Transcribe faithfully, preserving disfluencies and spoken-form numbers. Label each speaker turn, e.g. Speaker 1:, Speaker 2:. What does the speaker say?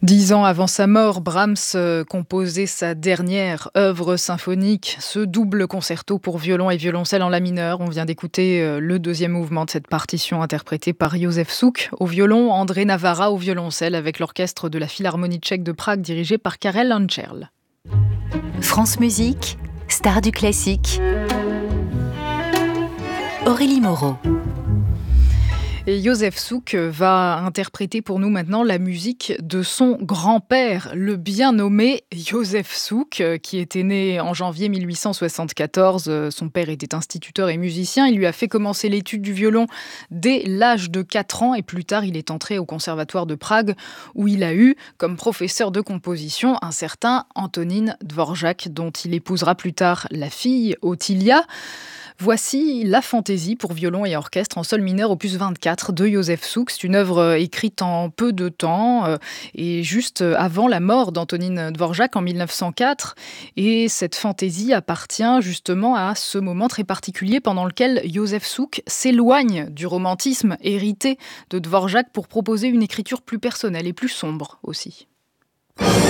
Speaker 1: Dix ans avant sa mort, Brahms euh, composait sa dernière œuvre symphonique, ce double concerto pour violon et violoncelle en la mineur. On vient d'écouter euh, le deuxième mouvement de cette partition interprété par Józef Suk au violon, André Navarra au violoncelle avec l'orchestre de la Philharmonie tchèque de Prague dirigé par Karel Ančerl.
Speaker 2: France Musique, star du classique. Aurélie Moreau.
Speaker 1: Et Józef Suk va interpréter pour nous maintenant la musique de son grand-père, le bien nommé Józef Suk, qui était né en janvier mille huit cent soixante-quatorze. Son père était instituteur et musicien. Il lui a fait commencer l'étude du violon dès l'âge de quatre ans et plus tard, il est entré au conservatoire de Prague où il a eu comme professeur de composition un certain Antonín Dvořák dont il épousera plus tard la fille Ottilia. Voici la fantaisie pour violon et orchestre en sol mineur opus vingt-quatre de Józef Suk. C'est une œuvre écrite en peu de temps euh, et juste avant la mort d'Antonín Dvořák en mille neuf cent quatre. Et cette fantaisie appartient justement à ce moment très particulier pendant lequel Józef Suk s'éloigne du romantisme hérité de Dvořák pour proposer une écriture plus personnelle et plus sombre aussi.